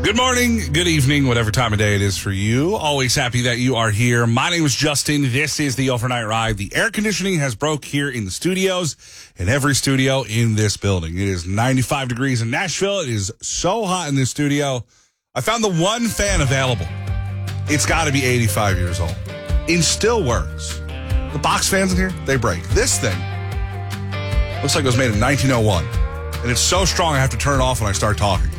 Good morning, good evening, whatever time of day it is for you. Always happy that you are here. My name is Justin. This is the Overnight Ride. The air conditioning has broke here in the studios, in every studio in this building. It is 95 degrees in Nashville. It is so hot in this studio. I found the one fan available. It's got to be 85 years old. It still works. The box fans in here, they break. This thing looks like it was made in 1901. And it's so strong I have to turn it off when I start talking.